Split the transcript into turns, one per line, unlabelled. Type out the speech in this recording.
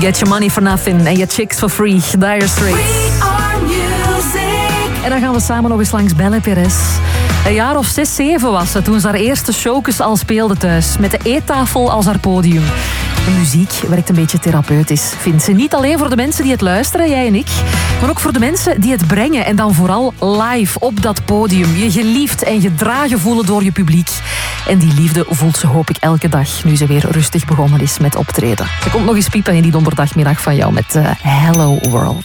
Get Your Money for Nothing en je Chicks for Free. Dire Straits. En dan gaan we samen nog eens langs Belle Perez. Een jaar of 6, 7 was ze toen ze haar eerste showcase al speelde thuis. Met de eettafel als haar podium. De muziek werkt een beetje therapeutisch, vindt ze. Niet alleen voor de mensen die het luisteren, jij en ik. Maar ook voor de mensen die het brengen. En dan vooral live op dat podium. Je geliefd en gedragen voelen door je publiek. En die liefde voelt ze hoop ik elke dag. Nu ze weer rustig begonnen is met optreden. Er komt nog eens piepen in die donderdagmiddag van jou met Hello World.